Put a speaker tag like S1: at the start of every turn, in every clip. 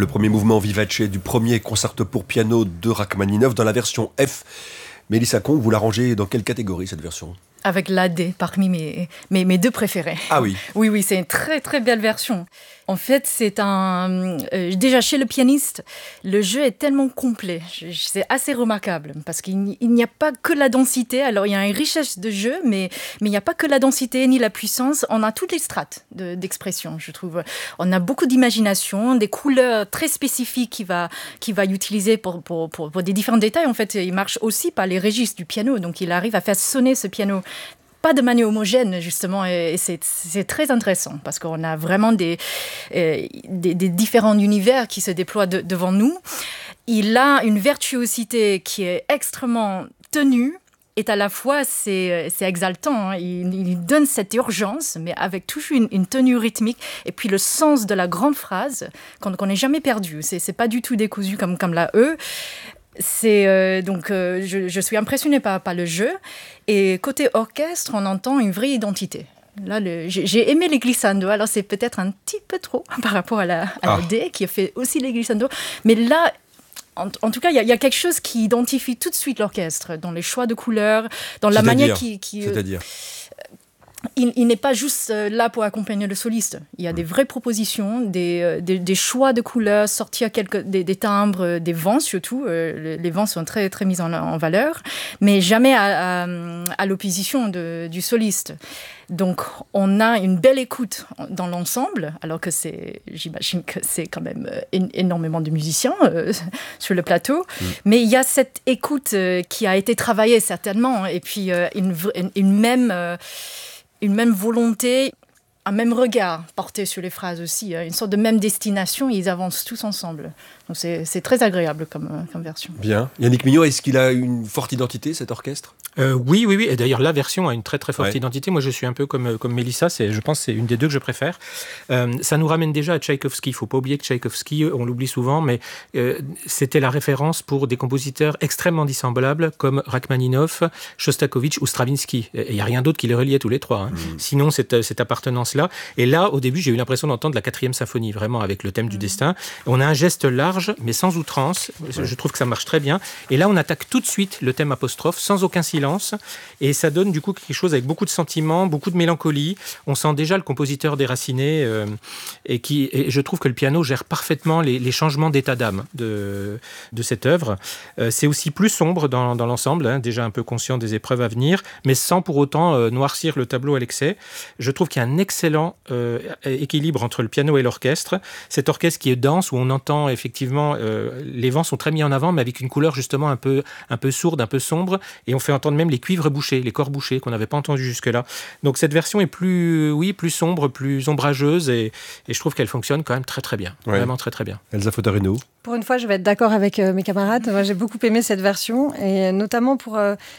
S1: le premier mouvement vivace du premier concerto pour piano de Rachmaninov dans la version F. Mélissa Combe, vous l'arrangez dans quelle catégorie cette version ?
S2: Avec l'AD parmi mes deux préférés.
S1: Ah oui.
S2: Oui, c'est une très très belle version. En fait, c'est déjà chez le pianiste, le jeu est tellement complet. C'est assez remarquable parce qu'il n'y a pas que la densité. Alors, il y a une richesse de jeu, mais il n'y a pas que la densité ni la puissance. On a toutes les strates d'expression, je trouve. On a beaucoup d'imagination, des couleurs très spécifiques qu'il va utiliser pour des différents détails. En fait, il marche aussi par les registres du piano. Donc, il arrive à faire sonner ce piano pas de manière homogène, justement, et c'est très intéressant parce qu'on a vraiment des différents univers qui se déploient devant nous. Il a une virtuosité qui est extrêmement tenue et à la fois c'est exaltant. Hein. Il donne cette urgence, mais avec toujours une tenue rythmique et puis le sens de la grande phrase qu'on n'est jamais perdu. C'est pas du tout décousu comme la E. Je suis impressionnée par le jeu. Et côté orchestre, on entend une vraie identité. Là, j'ai aimé les glissando. Alors, c'est peut-être un petit peu trop par rapport à la D, qui a fait aussi les glissando. Mais là, en tout cas, il y a quelque chose qui identifie tout de suite l'orchestre, dans les choix de couleurs, dans la manière qui
S1: C'est-à-dire
S2: il n'est pas juste là pour accompagner le soliste. Il y a des vraies propositions, des choix de couleurs, sortir des timbres, des vents surtout. Les vents sont très, très mis en valeur, mais jamais à l'opposition du soliste. Donc, on a une belle écoute dans l'ensemble, alors que j'imagine que c'est quand même énormément de musiciens sur le plateau. Mais il y a cette écoute qui a été travaillée certainement, et puis une même volonté, un même regard porté sur les phrases aussi, une sorte de même destination, ils avancent tous ensemble. Donc c'est très agréable comme version.
S1: Bien. Yannick Mignot, est-ce qu'il a une forte identité, cet orchestre ?
S3: Oui. Et d'ailleurs, la version a une très très forte identité. Moi, je suis un peu comme Mélissa. Je pense que c'est une des deux que je préfère. Ça nous ramène déjà à Tchaïkovski. Il ne faut pas oublier que Tchaïkovski, on l'oublie souvent, mais c'était la référence pour des compositeurs extrêmement dissemblables comme Rachmaninov, Shostakovich ou Stravinsky. Et il n'y a rien d'autre qui les reliait tous les trois. Hein. Sinon, cette appartenance-là. Et là, au début, j'ai eu l'impression d'entendre la 4e symphonie, vraiment avec le thème du destin. On a un geste large, mais sans outrance. Je trouve que ça marche très bien. Et là, on attaque tout de suite le thème apostrophe, sans aucun silence. Et ça donne du coup quelque chose avec beaucoup de sentiments, beaucoup de mélancolie. On sent déjà le compositeur déraciné et je trouve que le piano gère parfaitement les changements d'état d'âme de cette œuvre. C'est aussi plus sombre dans l'ensemble, hein, déjà un peu conscient des épreuves à venir, mais sans pour autant noircir le tableau à l'excès. Je trouve qu'il y a un excellent équilibre entre le piano et l'orchestre. Cet orchestre qui est dense, où on entend effectivement les vents sont très mis en avant, mais avec une couleur justement un peu sourde, un peu sombre, et on fait entendre même les cuivres bouchés, les corps bouchés qu'on n'avait pas entendus jusque-là. Donc cette version est plus sombre, plus ombrageuse, et je trouve qu'elle fonctionne quand même très très bien, vraiment très très bien.
S1: Elsa Fotarino.
S4: Pour une fois, je vais être d'accord avec mes camarades. Moi, j'ai beaucoup aimé cette version, et notamment pour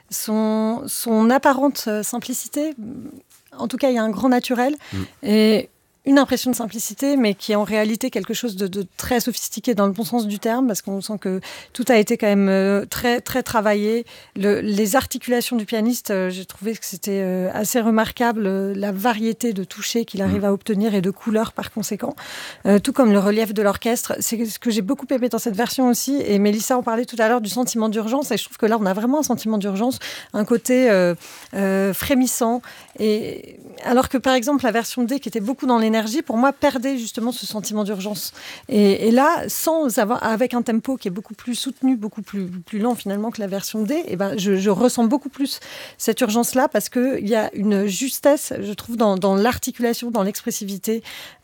S4: son apparente simplicité. En tout cas, il y a un grand naturel et une impression de simplicité, mais qui est en réalité quelque chose de très sophistiqué dans le bon sens du terme, parce qu'on sent que tout a été quand même très, très travaillé. Les articulations du pianiste, j'ai trouvé que c'était assez remarquable, la variété de touchés qu'il arrive à obtenir et de couleurs par conséquent, tout comme le relief de l'orchestre. C'est ce que j'ai beaucoup aimé dans cette version aussi, et Mélissa en parlait tout à l'heure du sentiment d'urgence, et je trouve que là, on a vraiment un sentiment d'urgence, un côté frémissant, et alors que par exemple, la version D, qui était beaucoup dans l'énergie, pour moi, perdait justement ce sentiment d'urgence. Et là, avec un tempo qui est beaucoup plus soutenu, beaucoup plus lent finalement que la version D, je ressens beaucoup plus cette urgence-là, parce qu'il y a une justesse, je trouve, dans l'articulation, dans l'expressivité,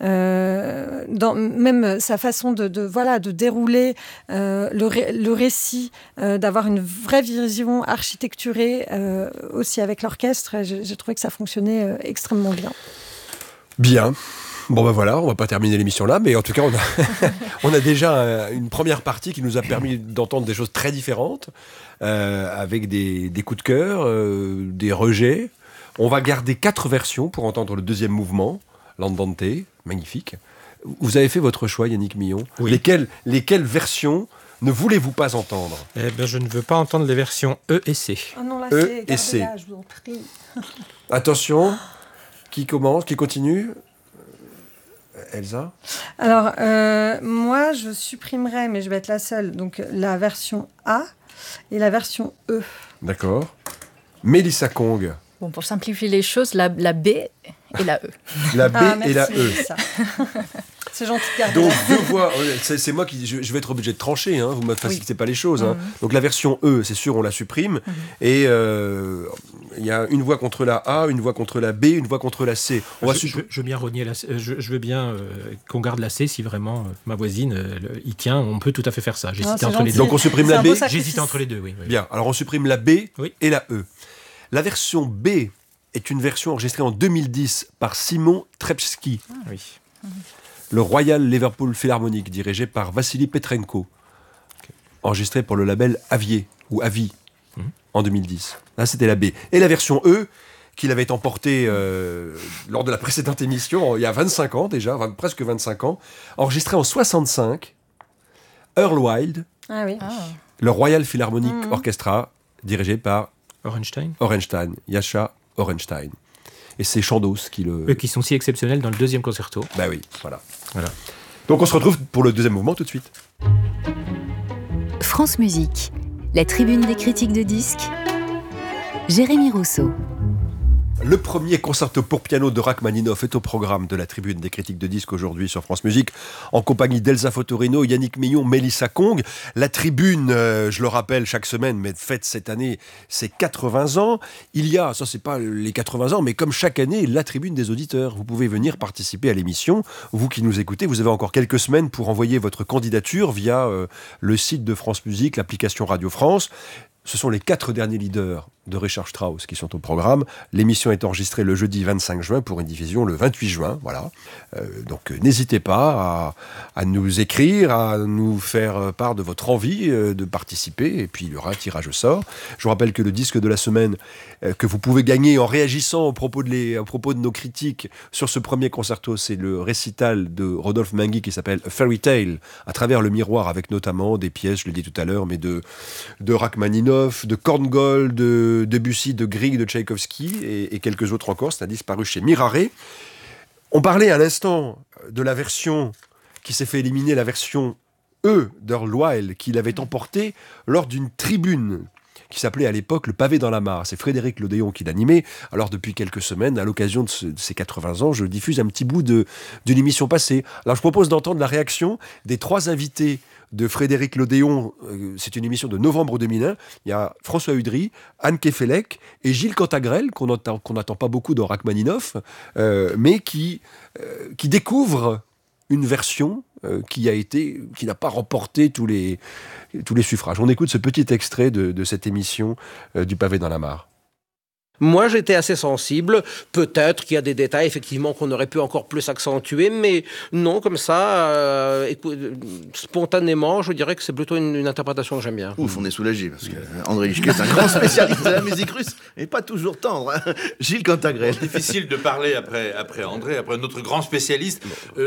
S4: dans même sa façon de dérouler le récit, d'avoir une vraie vision architecturée aussi avec l'orchestre. J'ai trouvé que ça fonctionnait extrêmement bien.
S1: Bien. Bon voilà, on va pas terminer l'émission là, mais en tout cas on a déjà une première partie qui nous a permis d'entendre des choses très différentes, avec des coups de cœur, des rejets. On va garder 4 versions pour entendre le deuxième mouvement, l'Andante, magnifique. Vous avez fait votre choix, Yannick Millon.
S3: Oui.
S1: Lesquelles versions ne voulez-vous pas entendre ?
S3: Je ne veux pas entendre les versions E et C.
S4: Ah non, là,
S1: E et C.
S4: Je vous en prie.
S1: Attention, qui commence, qui continue ? Elsa ?
S4: Alors, moi, je supprimerais, mais je vais être la seule, donc la version A et la version E.
S1: D'accord. Mélissa Kong.
S2: Bon, pour simplifier les choses, la B et la E.
S1: La B
S4: Ah,
S1: et la
S4: merci,
S1: E.
S4: Mélissa. C'est gentil de garder.
S1: Donc, 2 voix. C'est moi qui. Je vais être obligé de trancher, hein, vous ne me facilitez pas les choses. Hein. Donc, la version E, c'est sûr, on la supprime. Et il y a une voix contre la A, une voix contre la B, une voix contre la C.
S3: Je veux bien renier je veux bien qu'on garde la C si vraiment ma voisine y tient. On peut tout à fait faire ça. J'hésitais entre les deux.
S1: Donc, on supprime la B.
S3: J'hésitais entre les deux, oui.
S1: Bien, alors on supprime la B et la E. La version B est une version enregistrée en 2010 par Simon Trepsky.
S3: Ah, oui.
S1: Le Royal Liverpool Philharmonic, dirigé par Vassili Petrenko, enregistré pour le label Avier, ou Avi, en 2010. Là, c'était la B. Et la version E, qu'il avait emportée lors de la précédente émission, il y a 25 ans déjà, presque 25 ans, enregistrée en 65, Earl Wild, le Royal Philharmonic Orchestra, dirigé par Orenstein, Yasha Orenstein. Et c'est Chandos qui le...
S3: Eux qui sont si exceptionnels dans le deuxième concerto.
S1: Bah oui, voilà. Donc on se retrouve pour le deuxième mouvement tout de suite.
S5: France Musique, la tribune des critiques de disques. Jérémy Rousseau.
S1: Le premier concerto pour piano de Rachmaninoff est au programme de la tribune des critiques de disques aujourd'hui sur France Musique, en compagnie d'Elsa Fotorino, Yannick Meillon, Mélissa Kong. La tribune, je le rappelle chaque semaine, mais fête cette année ses 80 ans. Il y a, ça c'est pas les 80 ans, mais comme chaque année, la tribune des auditeurs. Vous pouvez venir participer à l'émission. Vous qui nous écoutez, vous avez encore quelques semaines pour envoyer votre candidature via le site de France Musique, l'application Radio France. Ce sont les 4 derniers leaders de Richard Strauss qui sont au programme. L'émission est enregistrée le jeudi 25 juin pour une diffusion le 28 juin. Voilà. Donc n'hésitez pas à nous écrire, à nous faire part de votre envie de participer. Et puis il y aura un tirage au sort. Je vous rappelle que le disque de la semaine que vous pouvez gagner en réagissant au propos de nos critiques sur ce premier concerto, c'est le récital de Rodolphe Mingui qui s'appelle A Fairy Tale, à travers le miroir, avec notamment des pièces, je l'ai dit tout à l'heure, mais de Rachmaninoff, de Korngold, de Debussy, de Grieg, de Tchaïkovski et quelques autres encore. C'est un disque paru chez Mirare. On parlait à l'instant de la version qui s'est fait éliminer, la version E d'Earl Wild, qu'il avait emportée lors d'une tribune qui s'appelait à l'époque le Pavé dans la Mare. C'est Frédéric Lodéon qui l'animait. Alors depuis quelques semaines, à l'occasion de ces 80 ans, je diffuse un petit bout d'une émission passée. Alors je propose d'entendre la réaction des 3 invités de Frédéric Lodéon. C'est une émission de novembre 2001. Il y a François Udry, Anne Kefelec et Gilles Cantagrel, qu'on n'attend pas beaucoup dans Rachmaninoff, mais qui découvre une version qui n'a pas remporté tous les suffrages. On écoute ce petit extrait de cette émission du Pavé dans la Mare.
S6: Moi, j'étais assez sensible. Peut-être qu'il y a des détails, effectivement, qu'on aurait pu encore plus accentuer, mais non, comme ça, spontanément, je dirais que c'est plutôt une interprétation que j'aime bien.
S7: Ouf, on est soulagé, parce qu'André Lischke est un grand spécialiste de la musique russe, et pas toujours tendre. Hein. Gilles Cantagrel.
S8: Difficile de parler après André, après notre grand spécialiste.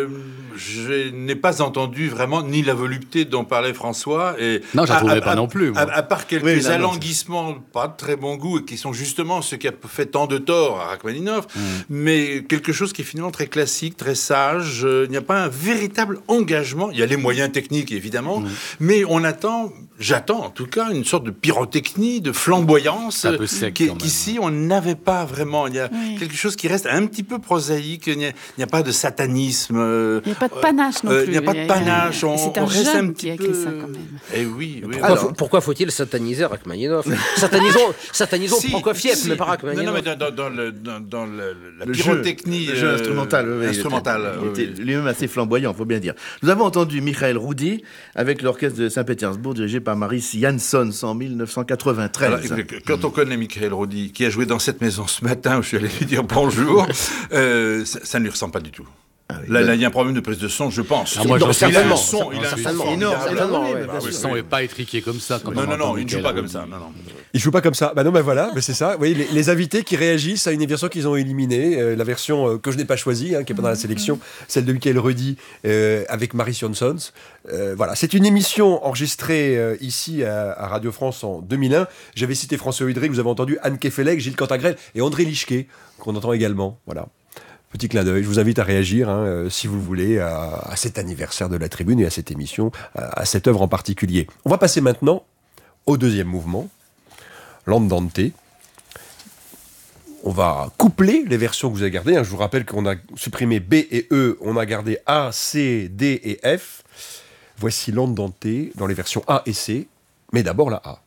S8: Je n'ai pas entendu vraiment ni la volupté dont parlait François. Et
S9: non, je la trouvais pas non plus. Moi.
S8: À part quelques alanguissements, pas de très bon goût, et qui sont justement ce qui a fait tant de tort à Rachmaninoff, mais quelque chose qui est finalement très classique, très sage. Il n'y a pas un véritable engagement. Il y a les moyens techniques, évidemment, mais j'attends en tout cas une sorte de pyrotechnie, de flamboyance,
S9: un peu sec,
S8: qu'ici on n'avait pas vraiment. Il y a quelque chose qui reste un petit peu prosaïque. Il n'y a pas de satanisme.
S10: Il n'y a pas de panache non plus.
S8: Il n'y a pas de panache.
S10: C'est un jeune qui a écrit ça quand même.
S8: Eh oui.
S6: Pourquoi faut-il sataniser Rachmaninoff? Satanisons Prokofiev, mais pas Rachmaninoff.
S8: Non, mais dans la pyrotechnie...
S7: Le jeu instrumental.
S8: Il
S7: était lui-même assez flamboyant, il faut bien dire. Nous avons entendu Michael Roudy avec l'orchestre de Saint-Pétersbourg dirigé par Maris Jansson en 1993.
S8: Alors, quand on connaît Michael Roudy, qui a joué dans cette maison ce matin où je suis allé lui dire bonjour, ça ne lui ressemble pas du tout. Ah oui, là, il y a un problème de prise de son, je pense.
S9: Moi,
S6: il a un
S8: son
S6: énorme.
S9: Le son n'est pas étriqué comme ça.
S8: Non, il ne joue pas comme ça.
S1: Il ne joue pas comme ça. Voilà, c'est ça. Vous voyez, les invités qui réagissent à une version qu'ils ont éliminée, la version que je n'ai pas choisie, qui n'est pas dans la sélection, celle de Michael Roudy avec Maris Jansson. Voilà, c'est une émission enregistrée ici à Radio France en 2001. J'avais cité François Udry, vous avez entendu Anne Kefelec, Gilles Cantagrel et André Lischke, qu'on entend également. Voilà. Petit clin d'œil, je vous invite à réagir, si vous le voulez, à cet anniversaire de la Tribune et à cette émission, à cette œuvre en particulier. On va passer maintenant au deuxième mouvement, l'Andante. On va coupler les versions que vous avez gardées. Je vous rappelle qu'on a supprimé B et E, on a gardé A, C, D et F. Voici l'Andante dans les versions A et C, mais d'abord la A.